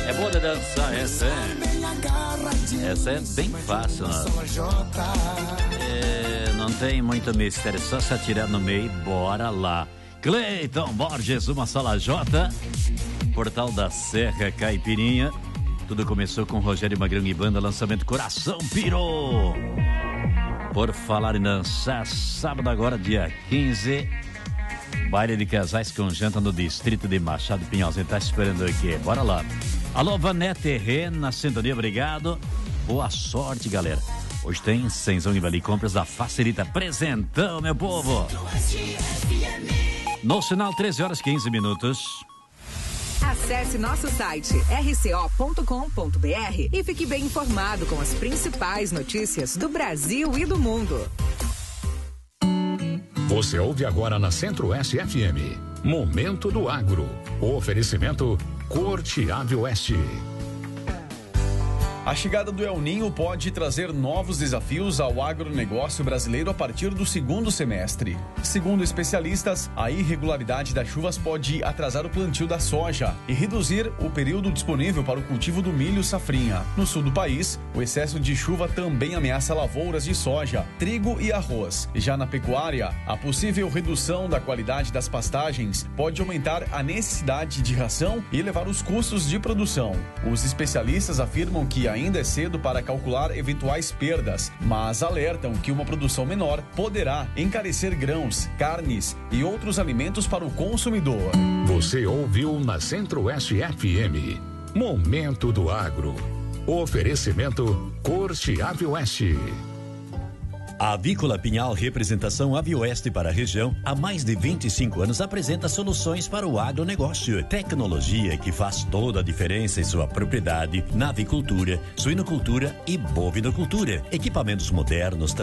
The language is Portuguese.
É boa de dançar, essa é bem fácil, né? Não tem muito mistério, só se atirar no meio, bora lá. Cleiton Borges, uma sala J, Portal da Serra, Caipirinha. Tudo começou com Rogério Magrão e Banda, lançamento Coração Pirou. Por falar em dançar, sábado agora, dia 15, baile de casais com janta no distrito de Machado Pinhal. Você tá esperando aqui, bora lá. Alô, Vanete Rê, na sintonia, obrigado. Boa sorte, galera. Hoje tem cenzão e vale compras da Facilita. Presentão, meu povo. No sinal, 13h15. Acesse nosso site rco.com.br e fique bem informado com as principais notícias do Brasil e do mundo. Você ouve agora na Centro-Oeste FM. Momento do Agro. O oferecimento Corte Ave Oeste. A chegada do El Ninho pode trazer novos desafios ao agronegócio brasileiro a partir do segundo semestre. Segundo especialistas, a irregularidade das chuvas pode atrasar o plantio da soja e reduzir o período disponível para o cultivo do milho safrinha. No sul do país, o excesso de chuva também ameaça lavouras de soja, trigo e arroz. Já na pecuária, a possível redução da qualidade das pastagens pode aumentar a necessidade de ração e elevar os custos de produção. Os especialistas afirmam que ainda é cedo para calcular eventuais perdas, mas alertam que uma produção menor poderá encarecer grãos, carnes e outros alimentos para o consumidor. Você ouviu na Centro-Oeste FM. Momento do Agro. Oferecimento Corte Ave Oeste. A Avícola Pinhal, representação Avioeste para a região, há mais de 25 anos apresenta soluções para o agronegócio. Tecnologia que faz toda a diferença em sua propriedade na avicultura, suinocultura e bovinocultura. Equipamentos modernos